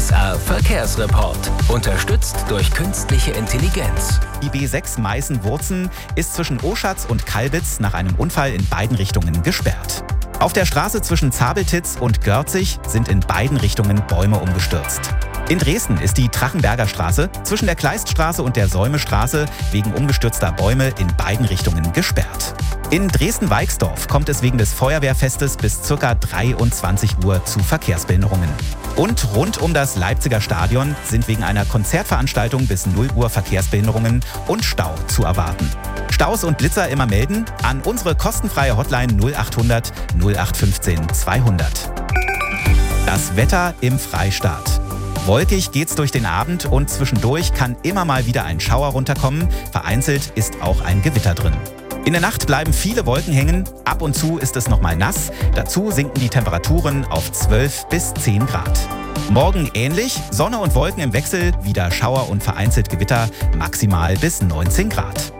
SR Verkehrsreport. Unterstützt durch künstliche Intelligenz. Die B6 Meißen-Wurzen ist zwischen Oschatz und Kalbitz nach einem Unfall in beiden Richtungen gesperrt. Auf der Straße zwischen Zabeltitz und Görzig sind in beiden Richtungen Bäume umgestürzt. In Dresden ist die Trachenberger Straße zwischen der Kleiststraße und der Säumestraße wegen umgestürzter Bäume in beiden Richtungen gesperrt. In Dresden-Weixdorf kommt es wegen des Feuerwehrfestes bis ca. 23 Uhr zu Verkehrsbehinderungen. Und rund um das Leipziger Stadion sind wegen einer Konzertveranstaltung bis 0 Uhr Verkehrsbehinderungen und Stau zu erwarten. Staus und Blitzer immer melden an unsere kostenfreie Hotline 0800 0815 200. Das Wetter im Freistaat. Wolkig geht's durch den Abend und zwischendurch kann immer mal wieder ein Schauer runterkommen. Vereinzelt ist auch ein Gewitter drin. In der Nacht bleiben viele Wolken hängen. Ab und zu ist es nochmal nass. Dazu sinken die Temperaturen auf 12 bis 10 Grad. Morgen ähnlich. Sonne und Wolken im Wechsel. Wieder Schauer und vereinzelt Gewitter. Maximal bis 19 Grad.